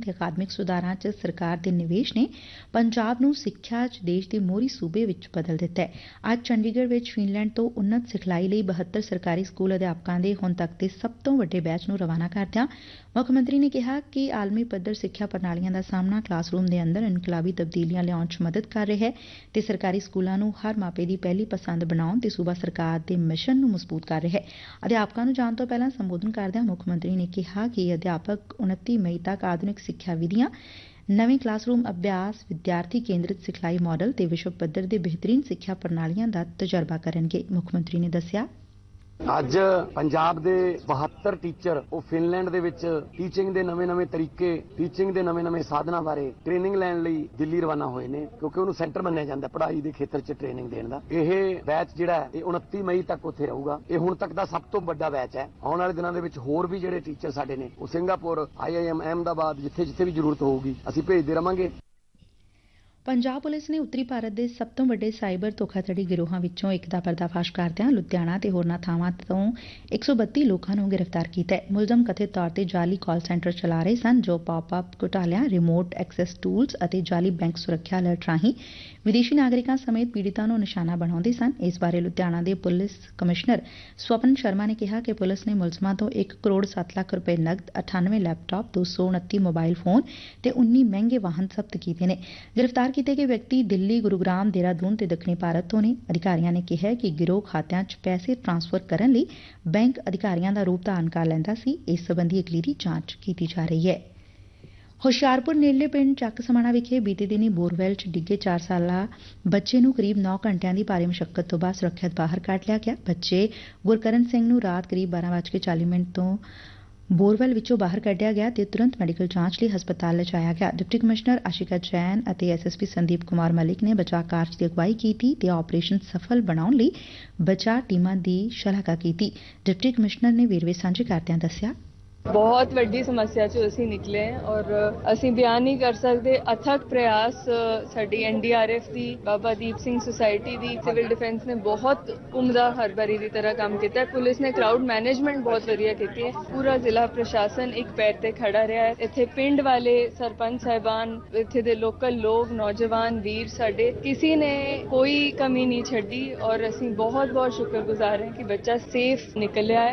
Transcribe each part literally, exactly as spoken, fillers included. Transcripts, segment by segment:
ਤੇ ਅਕਾਦਮਿਕ ਸੁਧਾਰਾਂ 'ਚ ਸਰਕਾਰ ਦੇ ਨਿਵੇਸ਼ ਨੇ ਪੰਜਾਬ ਨੂੰ ਸਿੱਖਿਆ 'ਚ ਦੇਸ਼ ਦੇ ਮੋਹਰੀ ਸੂਬੇ ਵਿੱਚ ਬਦਲ ਦਿੱਤਾ ਹੈ। ਅੱਜ ਚੰਡੀਗੜ੍ਹ ਵਿੱਚ ਫਿਨਲੈਂਡ ਤੋਂ ਉੱਨਤ ਸਿਖਲਾਈ ਲਈ ਬਹੱਤਰ ਸਰਕਾਰੀ ਸਕੂਲ ਅਧਿਆਪਕਾਂ ਦੇ ਹੁਣ ਤੱਕ ਦੇ ਸਭ ਤੋਂ ਵੱਡੇ ਬੈਚ ਨੂੰ ਰਵਾਨਾ ਕਰਦਿਆਂ ਮੁੱਖ ਮੰਤਰੀ ਨੇ ਕਿਹਾ ਕਿ ਆਲਮੀ ਪੱਧਰ ਸਿੱਖਿਆ ਪ੍ਰਣਾਲੀਆਂ ਦਾ ਸਾਹਮਣਾ ਕਲਾਸਰੂਮ ਦੇ ਅੰਦਰ ਇਨਕਲਾਬੀ ਤਬਦੀਲੀਆਂ ਲਿਆਉਣ 'ਚ ਮਦਦ ਕਰ ਰਿਹਾ ਹੈ ਤੇ ਸਰਕਾਰੀ ਸਕੂਲਾਂ ਨੂੰ ਹਰ ਮਾਪੇ ਦੀ ਪਹਿਲੀ ਪਸੰਦ ਬਣਾਉਣ ਤੇ ਸੂਬਾ ਸਰਕਾਰ ਦੇ ਮਿਸ਼ਨ ਨੂੰ ਮਜ਼ਬੂਤ ਕਰ ਰਿਹਾ ਹੈ। ਅਧਿਆਪਕਾਂ ਨੂੰ ਜਾਣ ਤੋਂ ਪਹਿਲਾਂ ਸੰਬੋਧਨ ਕਰਦਿਆਂ ਮੁੱਖ ਮੰਤਰੀ ਨੇ ਕਿਹਾ ਕਿ ਅਧਿਆਪਕ ਉਨੱਤੀ ਮਈ ਤੱਕ ਆਧੁਨਿਕ ਸਿੱਖਿਆ ਵਿਧੀਆਂ, ਨਵੇਂ ਕਲਾਸਰੂਮ ਅਭਿਆਸ, ਵਿਦਿਆਰਥੀ ਕੇਂਦਰਿਤ ਸਿਖਲਾਈ ਮਾਡਲ ਤੇ ਵਿਸ਼ਵ ਪੱਧਰ ਦੇ ਬਿਹਤਰੀਨ ਸਿੱਖਿਆ ਪ੍ਰਣਾਲੀਆਂ ਦਾ ਤਜਰਬਾ ਕਰਨਗੇ। ਮੁੱਖ ਮੰਤਰੀ ਨੇ ਦੱਸਿਆ, ਅੱਜ ਪੰਜਾਬ ਦੇ ਬਹੱਤਰ ਟੀਚਰ ਉਹ ਫਿਨਲੈਂਡ ਦੇ ਵਿੱਚ ਟੀਚਿੰਗ ਦੇ ਨਵੇਂ-ਨਵੇਂ ਤਰੀਕੇ, ਟੀਚਿੰਗ ਦੇ ਨਵੇਂ-ਨਵੇਂ ਸਾਧਨਾਂ ਬਾਰੇ ਟ੍ਰੇਨਿੰਗ ਲੈਣ ਲਈ ਦਿੱਲੀ ਰਵਾਨਾ ਹੋਏ ਨੇ, ਕਿਉਂਕਿ ਉਹਨੂੰ ਸੈਂਟਰ ਮੰਨਿਆ ਜਾਂਦਾ ਪੜ੍ਹਾਈ ਦੇ ਖੇਤਰ 'ਚ ਟ੍ਰੇਨਿੰਗ ਦੇਣ ਦਾ। ਇਹ ਬੈਚ ਜਿਹੜਾ ਹੈ ਇਹ ਉਨੱਤੀ ਮਈ ਤੱਕ ਉੱਥੇ ਰਹੂਗਾ। ਇਹ ਹੁਣ ਤੱਕ ਦਾ ਸਭ ਤੋਂ ਵੱਡਾ ਬੈਚ ਹੈ। ਆਉਣ ਵਾਲੇ ਦਿਨਾਂ ਦੇ ਵਿੱਚ ਹੋਰ ਵੀ ਜਿਹੜੇ ਟੀਚਰ ਸਾਡੇ ਨੇ ਉਹ Singapore, I I am, Ahmedabad, ਜਿੱਥੇ ਜਿੱਥੇ ਵੀ ਜ਼ਰੂਰਤ ਹੋਊਗੀ ਅਸੀਂ ਭੇਜਦੇ ਰਵਾਂਗੇ। ਪੰਜਾਬ ਪੁਲਿਸ ਨੇ ਉੱਤਰੀ ਭਾਰਤ ਦੇ ਸਭ ਤੋਂ ਵੱਡੇ ਸਾਈਬਰ ਧੋਖਾਧੜੀ ਗਿਰੋਹਾਂ ਵਿੱਚੋਂ ਇੱਕ ਦਾ ਪਰਦਾਫਾਸ਼ ਕਰਦਿਆਂ ਲੁਧਿਆਣਾ ਤੇ ਹੋਰਨਾਂ ਥਾਵਾਂ ਤੋਂ ਇੱਕ ਸੌ ਬੱਤੀ ਲੋਕਾਂ ਨੂੰ ਗ੍ਰਿਫਤਾਰ ਕੀਤਾ ਹੈ। ਮੁਲਜ਼ਮ ਕਥਿਤ ਤੌਰ ਤੇ ਜਾਲੀ ਕਾਲ ਸੈਂਟਰ ਚਲਾ ਰਹੇ ਸਨ ਜੋ pop up ਘੁਟਾਲਿਆਂ, remote access tools ਅਤੇ ਜਾਲੀ ਬੈਂਕ ਸੁਰੱਖਿਆ ਅਲਰਟ ਰਾਹੀਂ ਵਿਦੇਸ਼ੀ ਨਾਗਰਿਕਾਂ ਸਮੇਤ ਪੀੜਤਾਂ ਨੂੰ ਨਿਸ਼ਾਨਾ ਬਣਾਉਂਦੇ ਸਨ। ਇਸ ਬਾਰੇ ਲੁਧਿਆਣਾ ਦੇ ਪੁਲਿਸ ਕਮਿਸ਼ਨਰ ਸਵਪਨ ਸ਼ਰਮਾ ਨੇ ਕਿਹਾ ਕਿ ਪੁਲਿਸ ਨੇ ਮੁਲਜ਼ਮਾਂ ਤੋਂ ਇੱਕ ਕਰੋੜ ਸੱਤ ਲੱਖ ਰੁਪਏ ਨਕਦ, ਅਠਾਨਵੇਂ ਲੈਪਟਾਪ, ਦੋ ਸੌ ਉਨੱਤੀ ਮੋਬਾਈਲ ਫੋਨ ਤੇ ਉੱਨੀ ਮਹਿੰਗੇ ਵਾਹਨ ਜ਼ਬਤ ਕੀਤੇ ਨੇ। ਗ੍ਰਿਫਤਾਰ ਕੀਤੇ ਗਏ ਵਿਅਕਤੀ ਦਿੱਲੀ, ਗੁਰੂਗ੍ਰਾਮ, ਦੇਹਰਾਦੂਨ ਤੇ ਦੱਖਣੀ ਭਾਰਤ ਤੋਂ ਨੇ। ਅਧਿਕਾਰੀਆਂ ਨੇ ਕਿਹਾ ਕਿ ਗਿਰੋਹ ਖਾਤਿਆਂ 'ਚ ਪੈਸੇ ਟ੍ਰਾਂਸਫਰ ਕਰਨ ਲਈ ਬੈਂਕ ਅਧਿਕਾਰੀਆਂ ਦਾ ਰੂਪ ਧਾਰਨ ਕਰ ਲੈਂਦਾ ਸੀ। ਇਸ ਸਬੰਧੀ ਅਗਲੇਰੀ ਜਾਂਚ ਕੀਤੀ ਜਾ ਰਹੀ ਹੈ। ਹੁਸ਼ਿਆਰਪੁਰ ਨੇੜਲੇ ਪਿੰਡ ਚੱਕ ਸਮਾਣਾ ਵਿਖੇ ਬੀਤੇ ਦਿਨੀ ਬੋਰਵੈਲ 'ਚ ਡਿੱਗੇ ਚਾਰ ਸਾਲਾ ਬੱਚੇ ਨੂੰ ਕਰੀਬ ਨੌ ਘੰਟਿਆਂ ਦੀ ਭਾਰੀ ਮੁਸ਼ੱਕਤ ਤੋਂ ਬਾਅਦ ਸੁਰੱਖਿਅਤ ਬਾਹਰ ਕੱਢ ਲਿਆ ਗਿਆ। ਬੱਚੇ ਗੁਰਕਰਨ ਸਿੰਘ ਨੂੰ ਰਾਤ ਕਰੀਬ ਬਾਰਾਂ ਵੱਜ ਕੇ ਚਾਲੀ ਮਿੰਟ ਤੋਂ ਬੋਰਵੈਲ ਵਿੱਚੋਂ ਬਾਹਰ ਕੱਢਿਆ ਗਿਆ ਤੇ ਤੁਰੰਤ ਮੈਡੀਕਲ ਜਾਂਚ ਲਈ ਹਸਪਤਾਲ ਲਿਜਾਇਆ ਗਿਆ। ਡਿਪਟੀ ਕਮਿਸ਼ਨਰ ਆਸ਼ਿਕਾ ਜੈਨ ਅਤੇ S S P Sandeep Kumar Malik ਨੇ ਬਚਾਅ ਕਾਰਜ ਦੀ ਅਗਵਾਈ ਕੀਤੀ ਤੇ ਆਪਰੇਸ਼ਨ ਸਫਲ ਬਣਾਉਣ ਲਈ ਬਚਾਅ ਟੀਮਾਂ ਦੀ ਸ਼ਲਾਘਾ ਕੀਤੀ। ਡਿਪਟੀ ਕਮਿਸ਼ਨਰ ਨੇ ਵੇਰਵੇ ਸਾਂਝੇ ਕਰਦਿਆਂ ਦੱਸਿਆ, ਬਹੁਤ ਵੱਡੀ ਸਮੱਸਿਆ 'ਚੋਂ ਅਸੀਂ ਨਿਕਲੇ ਔਰ ਅਸੀਂ ਬਿਆਨ ਨਹੀਂ ਕਰ ਸਕਦੇ। ਅਥਕ ਪ੍ਰਯਾਸ ਸਾਡੀ ਐਨ ਡੀ ਆਰ ਐਫ ਦੀ, ਬਾਬਾ ਦੀਪ ਸਿੰਘ ਸੁਸਾਇਟੀ ਦੀ, ਸਿਵਲ ਡਿਫੈਂਸ ਨੇ ਬਹੁਤ ਉਮਦਾ ਹਰ ਵਾਰੀ ਦੀ ਤਰ੍ਹਾਂ ਕੰਮ ਕੀਤਾ ਹੈ। ਪੁਲਿਸ ਨੇ ਕਰਾਊਡ ਮੈਨੇਜਮੈਂਟ ਬਹੁਤ ਵਧੀਆ ਕੀਤੀ ਹੈ। ਪੂਰਾ ਜ਼ਿਲ੍ਹਾ ਪ੍ਰਸ਼ਾਸਨ ਇੱਕ ਪੈਰ ਤੇ ਖੜਾ ਰਿਹਾ ਹੈ। ਇੱਥੇ ਪਿੰਡ ਵਾਲੇ ਸਰਪੰਚ ਸਾਹਿਬਾਨ, ਇੱਥੇ ਦੇ ਲੋਕਲ ਲੋਕ, ਨੌਜਵਾਨ ਵੀਰ ਸਾਡੇ, ਕਿਸੇ ਨੇ ਕੋਈ ਕਮੀ ਨਹੀਂ ਛੱਡੀ ਔਰ ਅਸੀਂ ਬਹੁਤ ਬਹੁਤ ਸ਼ੁਕਰਗੁਜ਼ਾਰ ਹਾਂ ਕਿ ਬੱਚਾ ਸੇਫ ਨਿਕਲਿਆ ਹੈ।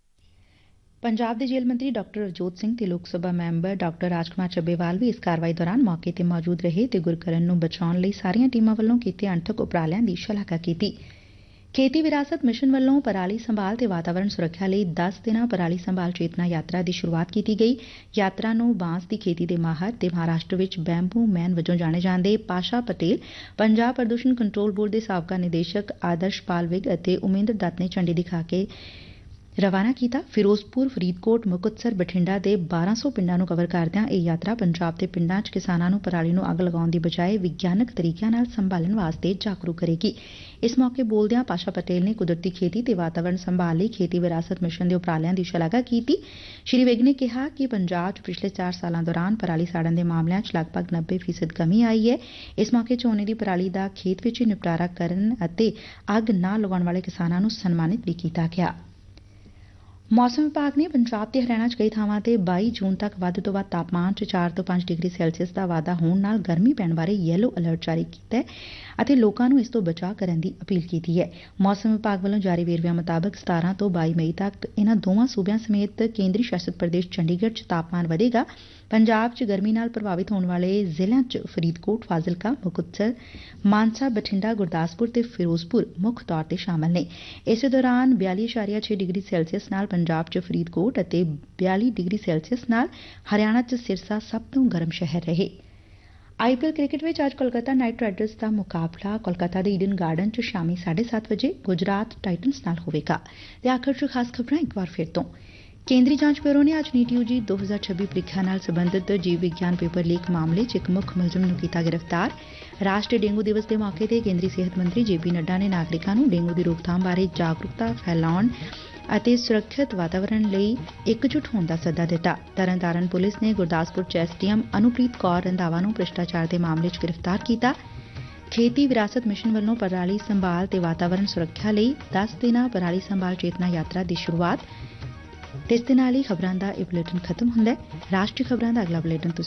ਪੰਜਾਬ ਦੇ ਜੇਲ੍ਹ ਮੰਤਰੀ ਡਾਕਟਰ ਅਵਜੋਤ ਸਿੰਘ ਤੇ ਲੋਕ ਸਭਾ ਮੈਂਬਰ ਡਾਕਟਰ ਰਾਜਕੁਮਾਰ ਚੱਬੇਵਾਲ ਵੀ ਇਸ ਕਾਰਵਾਈ ਦੌਰਾਨ ਮੌਕੇ ਤੇ ਮੌਜੂਦ ਰਹੇ ਤੇ ਗੁਰਕਰਨ ਨੂੰ ਬਚਾਉਣ ਲਈ ਸਾਰੀਆਂ ਟੀਮਾਂ ਵੱਲੋਂ ਕੀਤੇ ਅਣਥੱਕ ਉਪਰਾਲਿਆਂ ਦੀ ਸ਼ਲਾਘਾ ਕੀਤੀ। ਖੇਤੀ ਵਿਰਾਸਤ ਮਿਸ਼ਨ ਵੱਲੋਂ ਪਰਾਲੀ ਸੰਭਾਲ ਤੇ ਵਾਤਾਵਰਣ ਸੁਰੱਖਿਆ ਲਈ ਦਸ ਦਿਨਾਂ ਪਰਾਲੀ ਸੰਭਾਲ ਚੇਤਨਾ ਯਾਤਰਾ ਦੀ ਸ਼ੁਰੂਆਤ ਕੀਤੀ ਗਈ। ਯਾਤਰਾ ਨੂੰ ਬਾਂਸ ਦੀ ਖੇਤੀ ਦੇ ਮਾਹਰ ਤੇ ਮਹਾਰਾਸ਼ਟਰ ਵਿੱਚ ਬੈਂਬੂ ਮੈਨ ਵਜੋਂ ਜਾਣੇ ਜਾਂਦੇ ਪਾਸ਼ਾ ਪਟੇਲ, ਪੰਜਾਬ ਪ੍ਰਦੂਸ਼ਣ ਕੰਟਰੋਲ ਬੋਰਡ ਦੇ ਸਾਬਕਾ ਨਿਦੇਸ਼ਕ ਆਦਰਸ਼ਪਾਲ ਵਿਗ ਅਤੇ ਉਮੇਂਦਰ ਦੱਤ ਨੇ ਝੰਡੀ ਦਿਖਾ ਕੇ ਰਵਾਨਾ ਕੀਤਾ। ਫਿਰੋਜ਼ਪੁਰ, ਫਰੀਦਕੋਟ, ਮੁਕਤਸਰ, ਬਠਿੰਡਾ ਦੇ ਬਾਰਾਂ ਸੌ ਪਿੰਡਾਂ ਨੂੰ ਕਵਰ ਕਰਦਿਆਂ ਇਹ ਯਾਤਰਾ ਪੰਜਾਬ ਦੇ ਪਿੰਡਾਂ 'ਚ ਕਿਸਾਨਾਂ ਨੂੰ ਪਰਾਲੀ ਨੂੰ ਅੱਗ ਲਗਾਉਣ ਦੀ ਬਜਾਏ ਵਿਗਿਆਨਕ ਤਰੀਕਿਆਂ ਨਾਲ ਸੰਭਾਲਣ ਵਾਸਤੇ ਜਾਗਰੂਕ ਕਰੇਗੀ। ਇਸ ਮੌਕੇ ਬੋਲਦਿਆਂ ਪਾਸ਼ਾ ਪਟੇਲ ਨੇ ਕੁਦਰਤੀ ਖੇਤੀ ਤੇ ਵਾਤਾਵਰਣ ਸੰਭਾਲ ਲਈ ਖੇਤੀ ਵਿਰਾਸਤ ਮਿਸ਼ਨ ਦੇ ਉਪਰਾਲਿਆਂ ਦੀ ਸ਼ਲਾਘਾ ਕੀਤੀ। ਸ਼੍ਰੀ ਵਿਗ ਨੇ ਕਿਹਾ ਕਿ ਪੰਜਾਬ 'ਚ ਪਿਛਲੇ ਚਾਰ ਸਾਲਾਂ ਦੌਰਾਨ ਪਰਾਲੀ ਸਾੜਨ ਦੇ ਮਾਮਲਿਆਂ 'ਚ ਲਗਭਗ ਨੱਬੇ ਫੀਸਦ ਕਮੀ ਆਈ ਹੈ। ਇਸ ਮੌਕੇ ਝੋਨੇ ਦੀ ਪਰਾਲੀ ਦਾ ਖੇਤ ਵਿੱਚ ਹੀ ਨਿਪਟਾਰਾ ਕਰਨ ਅਤੇ ਅੱਗ ਨਾ ਲਗਾਉਣ ਵਾਲੇ ਕਿਸਾਨਾਂ ਨੂੰ ਸਨਮਾਨਿਤ ਵੀ ਕੀਤਾ ਗਿਆ। ਮੌਸਮ ਵਿਭਾਗ ਨੇ ਪੰਜਾਬ ਤੇ ਹਰਿਆਣਾ 'ਚ ਕਈ ਥਾਵਾਂ ਤੇ ਬਾਈ ਜੂਨ ਤੱਕ ਵੱਧ ਤੋਂ ਵੱਧ ਤਾਪਮਾਨ 'ਚ ਚਾਰ ਤੋਂ ਪੰਜ ਡਿਗਰੀ ਸੈਲਸੀਅਸ ਦਾ ਵਾਧਾ ਹੋਣ ਨਾਲ ਗਰਮੀ ਪੈਣ ਬਾਰੇ ਯੈਲੋ ਅਲਰਟ ਜਾਰੀ ਕੀਤਾ ਹੈ ਅਤੇ ਲੋਕਾਂ ਨੂੰ ਇਸ ਤੋਂ ਬਚਾਅ ਕਰਨ ਦੀ ਅਪੀਲ ਕੀਤੀ ਹੈ। ਮੌਸਮ ਵਿਭਾਗ ਵੱਲੋਂ ਜਾਰੀ ਵੇਰਵਿਆਂ ਮੁਤਾਬਕ ਸਤਾਰਾਂ ਤੋਂ ਬਾਈ ਮਈ ਤੱਕ ਇਨ੍ਹਾਂ ਦੋਵਾਂ ਸੂਬਿਆਂ ਸਮੇਤ ਕੇਂਦਰੀ ਸ਼ਾਸਿਤ ਪ੍ਰਦੇਸ਼ ਚੰਡੀਗੜ੍ਹ 'ਚ ਤਾਪਮਾਨ ਵਧੇਗਾ। ਪੰਜਾਬ 'ਚ ਗਰਮੀ ਨਾਲ ਪ੍ਰਭਾਵਿਤ ਹੋਣ ਵਾਲੇ ਜ਼ਿਲ੍ਹਿਆਂ 'ਚ ਫਰੀਦਕੋਟ, ਫਾਜ਼ਿਲਕਾ, ਮੁਕਤਸਰ, ਮਾਨਸਾ, ਬਠਿੰਡਾ, ਗੁਰਦਾਸਪੁਰ ਤੇ ਫਿਰੋਜ਼ਪੁਰ ਮੁੱਖ ਤੌਰ ਤੇ ਸ਼ਾਮਲ ਨੇ। ਇਸੇ ਦੌਰਾਨ ਬਿਆਲੀ ਇਸ਼ਾਰੀਆ ਛੇ ਡਿਗਰੀ ਸੈਲਸੀਅਸ ਨਾਲ ਪੰਜਾਬ 'ਚ ਫਰੀਦਕੋਟ ਅਤੇ ਬਿਆਲੀ ਡਿਗਰੀ ਸੈਲਸੀਅਸ ਨਾਲ ਹਰਿਆਣਾ 'ਚ ਸਿਰਸਾ ਸਭ ਤੋਂ ਗਰਮ ਸ਼ਹਿਰ ਰਹੇ। ਆਈ ਪੀ ਐਲ ਕ੍ਰਿਕਟ ਵਿੱਚ ਅੱਜ ਕੋਲਕਾਤਾ ਨਾਈਟ ਰਾਈਡਰਸ ਦਾ ਮੁਕਾਬਲਾ ਕੋਲਕਾਤਾ ਦੇ ਈਡਨ ਗਾਰਡਨ 'ਚ ਸ਼ਾਮੀ ਸਾਢੇ ਸੱਤ ਵਜੇ ਗੁਜਰਾਤ ਟਾਈਟਨਸ ਨਾਲ ਹੋਵੇਗਾ। ਤੇ ਆਖਰ 'ਚ ਖਾਸ ਖਬਰਾਂ ਇੱਕ ਵਾਰ ਫਿਰ ਤੋਂ। ਕੇਂਦਰੀ ਜਾਂਚ ਬਿਊਰੋ ਨੇ ਅੱਜ ਨੀਟ ਯੂ ਜੀ ਦੋ ਹਜ਼ਾਰ ਛੱਬੀ ਪ੍ਰੀਖਿਆ ਨਾਲ ਸਬੰਧਿਤ ਜੀਵ ਵਿਗਿਆਨ ਪੇਪਰ ਲੀਕ ਮਾਮਲੇ 'ਚ ਇੱਕ ਮੁੱਖ ਮੁਲਜ਼ਮ ਨੂੰ ਕੀਤਾ ਗ੍ਰਿਫਤਾਰ। ਰਾਸ਼ਟਰੀ ਡੇਂਗੂ ਦਿਵਸ ਦੇ ਮੌਕੇ ਤੇ ਕੇਂਦਰੀ ਸਿਹਤ ਮੰਤਰੀ ਜੇ ਪੀ ਨੱਡਾ ਨੇ ਨਾਗਰਿਕਾਂ ਨੂੰ ਡੇਂਗੂ ਦੀ ਰੋਕਥਾਮ ਬਾਰੇ ਜਾਗਰੂਕਤਾ ਫੈਲਾਉਣ ਅਤੇ ਸੁਰੱਖਿਅਤ ਵਾਤਾਵਰਣ ਲਈ ਇਕਜੁੱਟ ਹੋਣ ਦਾ ਸੱਦਾ ਦਿੱਤਾ। ਤਰਨਤਾਰਨ ਪੁਲਿਸ ਨੇ ਗੁਰਦਾਸਪੁਰ 'ਚ S D M Anupreet Kaur Randhawa ਨੂੰ ਭ੍ਰਿਸ਼ਟਾਚਾਰ ਦੇ ਮਾਮਲੇ 'ਚ ਗ੍ਰਿਫਤਾਰ ਕੀਤਾ। ਖੇਤੀ ਵਿਰਾਸਤ ਮਿਸ਼ਨ ਵੱਲੋਂ ਪਰਾਲੀ ਸੰਭਾਲ ਤੇ ਵਾਤਾਵਰਣ ਸੁਰੱਖਿਆ ਲਈ ਦਸ ਦਿਨਾਂ ਪਰਾਲੀ ਸੰਭਾਲ ਚੇਤਨਾ ਯਾਤਰਾ ਦੀ ਸ਼ੁਰੂਆਤ। ਇਸ ਦੇ ਨਾਲ ਹੀ ਖਬਰਾਂ ਦਾ ਇਹ ਬੁਲੇਟਿਨ ਖਤਮ ਹੁੰਦਾ ਹੈ। ਰਾਸ਼ਟਰੀ ਖਬਰਾਂ ਦਾ ਅਗਲਾ ਬੁਲੇਟਿਨ